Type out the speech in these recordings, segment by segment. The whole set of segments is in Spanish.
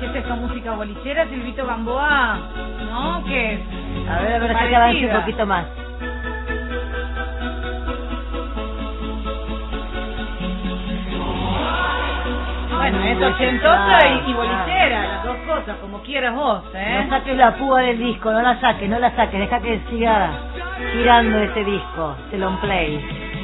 ¿Qué es esto? ¿Música bolichera? Silvito Gamboa, ¿no? ¿Qué es? A ver, hasta que avance un poquito más. Bueno, es ochentosa y bolichera, las dos cosas, como quieras vos, No saques la púa del disco, no la saques, deja que siga girando ese disco, este long play.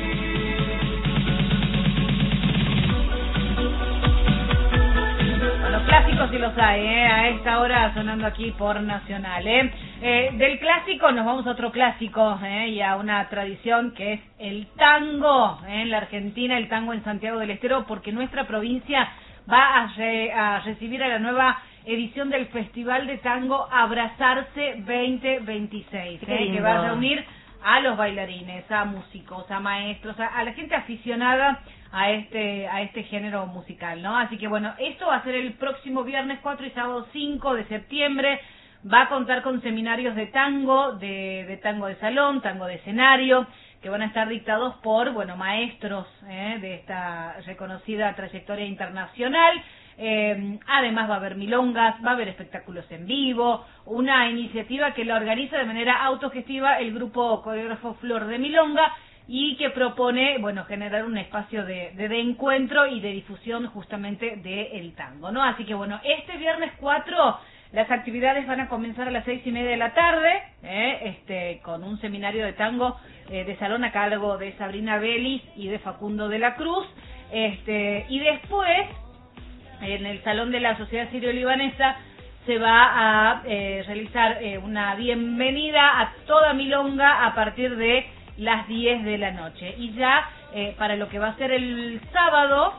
Bueno, clásicos sí los hay, a esta hora sonando aquí por Nacional, del clásico nos vamos a otro clásico, y a una tradición que es el tango, en la Argentina, el tango en Santiago del Estero, porque nuestra provincia va a recibir a la nueva edición del Festival de Tango Abrazarse 2026, que va a reunir a los bailarines, a músicos, a maestros, a la gente aficionada a este género musical, ¿no? Así que bueno, esto va a ser el próximo viernes 4 y sábado 5 de septiembre. Va a contar con seminarios de tango, de tango de salón, tango de escenario, que van a estar dictados por, bueno, maestros de esta reconocida trayectoria internacional. Además va a haber milongas, va a haber espectáculos en vivo, una iniciativa que la organiza de manera autogestiva el grupo coreógrafo Flor de Milonga y que propone, bueno, generar un espacio de encuentro y de difusión justamente del tango, ¿no? Así que bueno, este viernes 4 las actividades van a comenzar a las 6:30 de la tarde, con un seminario de tango de salón a cargo de Sabrina Vélez y de Facundo de la Cruz, y después en el salón de la Sociedad Sirio-Libanesa se va a realizar una bienvenida a toda milonga a partir de las 10 de la noche. Y ya para lo que va a ser el sábado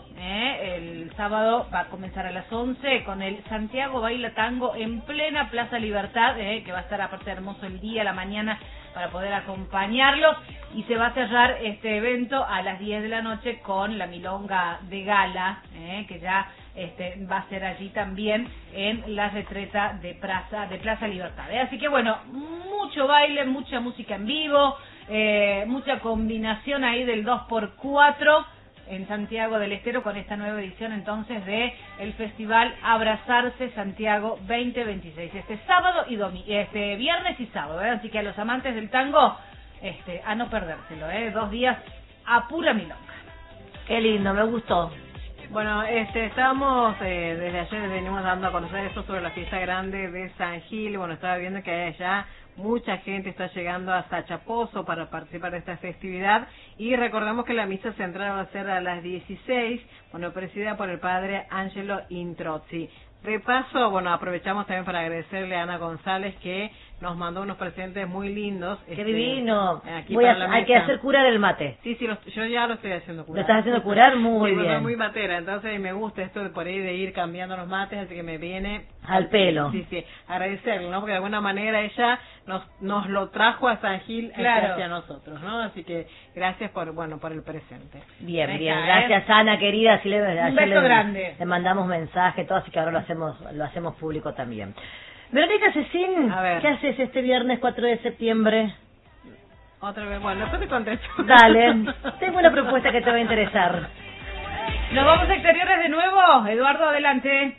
va a comenzar a las 11 con el Santiago Baila Tango en plena Plaza Libertad, que va a estar aparte hermoso el día, la mañana, para poder acompañarlos, y se va a cerrar este evento a las 10 de la noche con la milonga de gala, que ya va a ser allí también en la retreta de Plaza Libertad. Así que bueno, mucho baile, mucha música en vivo, mucha combinación ahí del 2x4 en Santiago del Estero con esta nueva edición entonces de el Festival Abrazarse Santiago 2026, sábado y viernes y sábado, así que a los amantes del tango a no perdérselo, 2 días a pura milonga. Qué lindo, me gustó. Bueno, estábamos desde ayer venimos dando a conocer esto sobre la fiesta grande de San Gil. Bueno, estaba viendo que allá mucha gente está llegando hasta Chapozo para participar de esta festividad, y recordamos que la misa central va a ser a las 16, bueno, presidida por el padre Angelo Introzzi. De paso, bueno, aprovechamos también para agradecerle a Ana González, que nos mandó unos presentes muy lindos. ¡Qué divino! Aquí hay que hacer curar el mate. Sí, yo ya lo estoy haciendo curar. ¿Lo estás haciendo curar? Muy bien. Soy muy matera, entonces me gusta esto de por ahí de ir cambiando los mates, así que me viene al pelo. Sí, agradecerle, ¿no? Porque de alguna manera ella nos lo trajo a San Gil, claro, hacia nosotros, ¿no? Así que gracias por el presente. Bien, gracias Ana, querida. Un beso grande. Le mandamos mensaje, todo, así que ahora lo hacemos público también. Verónica Cecín, ¿qué haces este viernes 4 de septiembre? Otra vez, bueno, después te contesto. Dale, tengo una propuesta que te va a interesar. Nos vamos a exteriores de nuevo. Eduardo, adelante.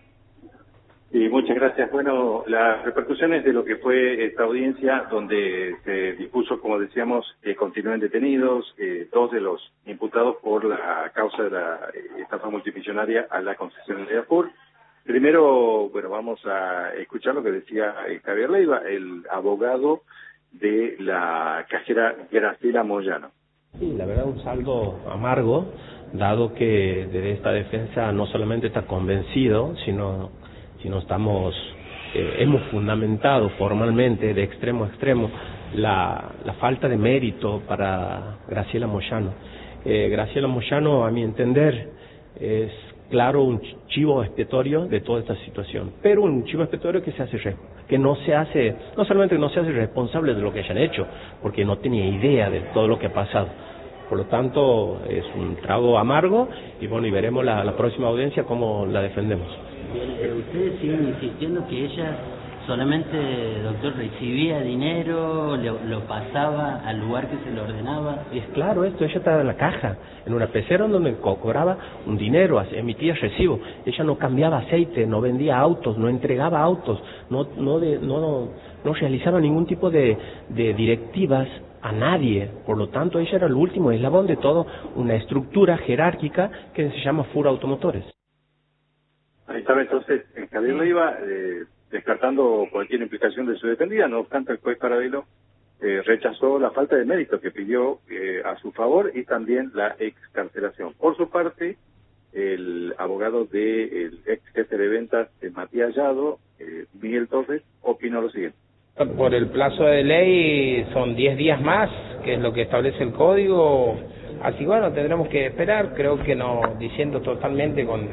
Sí, muchas gracias. Bueno, las repercusiones de lo que fue esta audiencia, donde se dispuso, como decíamos, que continúen detenidos 2 de los imputados por la causa de la estafa multimillonaria a la concesionaria AFUR. Primero, bueno, vamos a escuchar lo que decía Javier Leiva, el abogado de la cajera Graciela Moyano. Sí, la verdad un saldo amargo, dado que desde esta defensa no solamente está convencido, sino hemos fundamentado formalmente de extremo a extremo la falta de mérito para Graciela Moyano. Graciela Moyano, a mi entender, es claro un chivo expiatorio de toda esta situación, pero un chivo expiatorio que no solamente no se hace responsable de lo que hayan hecho, porque no tenía idea de todo lo que ha pasado. Por lo tanto, es un trago amargo, y bueno, y veremos la próxima audiencia cómo la defendemos. Ustedes siguen insistiendo que ellas solamente, doctor, recibía dinero, lo pasaba al lugar que se le ordenaba. Es claro esto, ella estaba en la caja, en una pecera donde cobraba un dinero, emitía recibo. Ella no cambiaba aceite, no vendía autos, no entregaba autos, no realizaba ningún tipo de directivas a nadie. Por lo tanto, ella era el último eslabón de toda una estructura jerárquica que se llama FUR Automotores. Ahí estaba entonces Javier Leiva descartando cualquier implicación de su defendida. No obstante, el juez Paradelo rechazó la falta de mérito que pidió a su favor y también la excarcelación. Por su parte, el abogado del ex jefe de ventas, Matías Yado, Miguel Torres, opinó lo siguiente. Por el plazo de ley son 10 días más, que es lo que establece el código. Así bueno, tendremos que esperar. Creo que no, diciendo totalmente con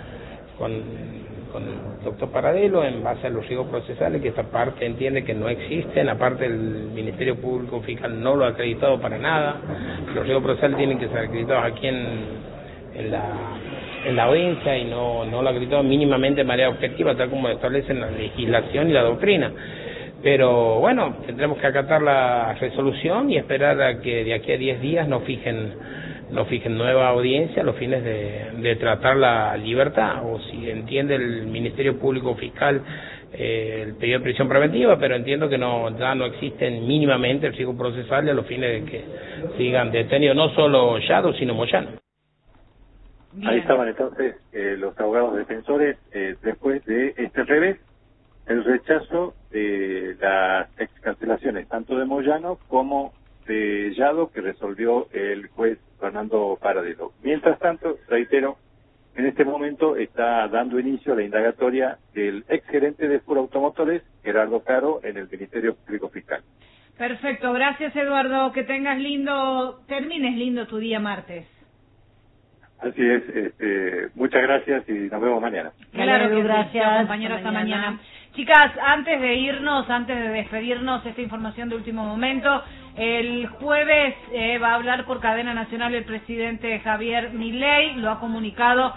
el doctor Paradelo, en base a los riesgos procesales, que esta parte entiende que no existen. Aparte, el Ministerio Público Fiscal no lo ha acreditado para nada. Los riesgos procesales tienen que ser acreditados aquí en la audiencia y no lo ha acreditado mínimamente de manera objetiva, tal como establecen la legislación y la doctrina. Pero bueno, tendremos que acatar la resolución y esperar a que de aquí a 10 días nos fijen nueva audiencia a los fines de tratar la libertad, o si entiende el Ministerio Público Fiscal el pedido de prisión preventiva, pero entiendo que ya no existen mínimamente el riesgo procesal a los fines de que sigan detenidos no solo Yado, sino Moyano. Ahí estaban entonces los abogados defensores después de este revés, el rechazo de las excarcelaciones tanto de Moyano como de Yado, que resolvió el juez Fernando Paradelo. Mientras tanto, reitero, en este momento está dando inicio a la indagatoria del exgerente de FUR Automotores, Gerardo Caro, en el Ministerio Público Fiscal. Perfecto, gracias Eduardo, que termines lindo tu día martes. Así es, muchas gracias y nos vemos mañana. Claro que gracias, sí, compañeros, hasta mañana. Chicas, antes de despedirnos, esta información de último momento, el jueves va a hablar por cadena nacional el presidente Javier Milei, lo ha comunicado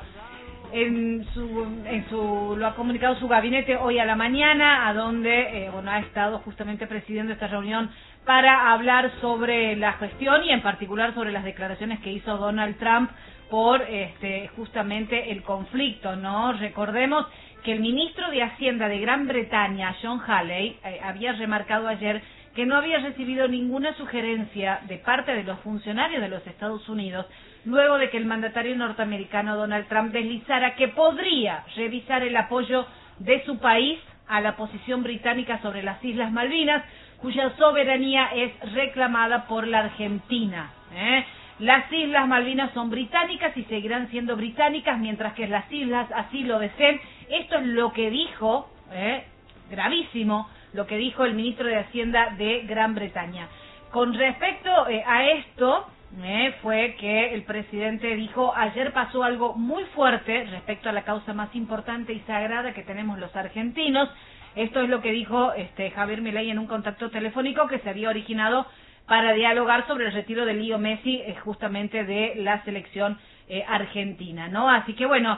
lo ha comunicado su gabinete hoy a la mañana, a donde ha estado justamente presidiendo esta reunión para hablar sobre la gestión y en particular sobre las declaraciones que hizo Donald Trump por justamente el conflicto, ¿no? Recordemos que el ministro de Hacienda de Gran Bretaña, John Halley, había remarcado ayer que no había recibido ninguna sugerencia de parte de los funcionarios de los Estados Unidos luego de que el mandatario norteamericano Donald Trump deslizara que podría revisar el apoyo de su país a la posición británica sobre las Islas Malvinas, cuya soberanía es reclamada por la Argentina. Las Islas Malvinas son británicas y seguirán siendo británicas mientras que las islas así lo deseen. Esto es lo que dijo, gravísimo, lo que dijo el ministro de Hacienda de Gran Bretaña. Con respecto a esto, fue que el presidente dijo, ayer pasó algo muy fuerte respecto a la causa más importante y sagrada que tenemos los argentinos. Esto es lo que dijo Javier Milei en un contacto telefónico que se había originado para dialogar sobre el retiro de Leo Messi, justamente de la selección argentina, ¿no? Así que bueno,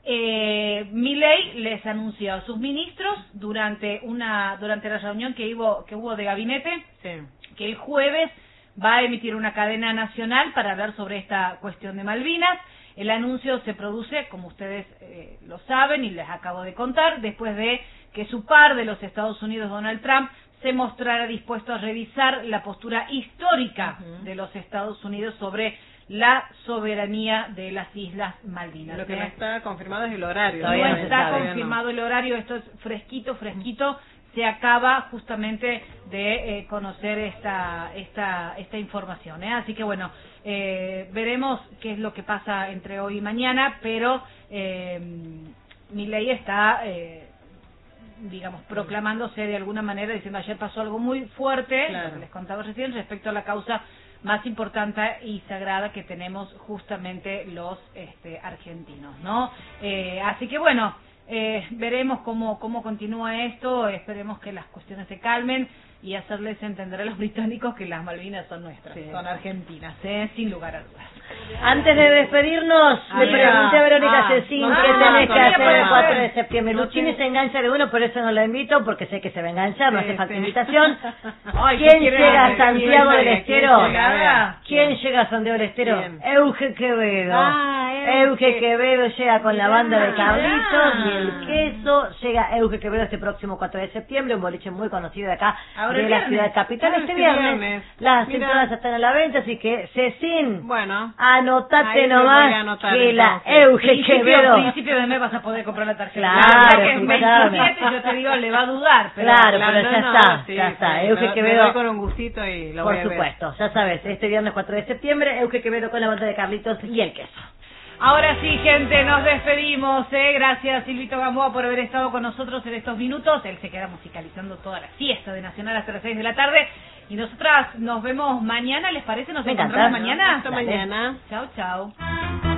Milei les anunció a sus ministros durante la reunión que hubo de gabinete, que el jueves va a emitir una cadena nacional para hablar sobre esta cuestión de Malvinas. El anuncio se produce, como ustedes lo saben y les acabo de contar, después de que su par de los Estados Unidos, Donald Trump, se mostrara dispuesto a revisar la postura histórica de los Estados Unidos sobre la soberanía de las Islas Malvinas. Lo que no está confirmado es el horario. No está confirmado el horario, esto es fresquito, se acaba justamente de conocer esta información, Así que bueno, veremos qué es lo que pasa entre hoy y mañana, pero Milei está proclamándose de alguna manera, diciendo ayer pasó algo muy fuerte, lo que les contaba recién, respecto a la causa más importante y sagrada que tenemos justamente los argentinos, ¿no? Así que bueno, veremos cómo continúa esto, esperemos que las cuestiones se calmen y hacerles entender a los británicos que las Malvinas son nuestras, son argentinas, sin lugar a dudas. Antes de despedirnos, le pregunté a Verónica Cecín qué tenés que hacer el 4 de septiembre. Luchini se engancha de uno, por eso no la invito, porque sé que se va a enganchar, no hace falta invitación. ¿Quién llega a Santiago del Estero? ¿Quién llega a Santiago del Estero? Euge Quevedo. Euge Quevedo llega con la banda de Carlitos y el queso. Llega Euge Quevedo este próximo 4 de septiembre, un boliche muy conocido de acá, de la ciudad capital. Este viernes las entradas están a la venta, así que Cecín, anotate nomás que la Euge Quevedo. A principio de mes vas a poder comprar la tarjeta. Claro, que es 27, yo te digo, le va a dudar. Pero claro, pero ya está. Euge Quevedo. Con un gustito y lo voy a ver. Por supuesto, ya sabes, este viernes 4 de septiembre, Euge Quevedo con la banda de Carlitos y el queso. Ahora sí, gente, nos despedimos. Gracias, Silvito Gamboa, por haber estado con nosotros en estos minutos. Él se queda musicalizando toda la fiesta de Nacional hasta las 6 de la tarde. Y nosotras nos vemos mañana, ¿les parece? ¿Nos encontramos mañana? Hasta mañana. Chao, chao.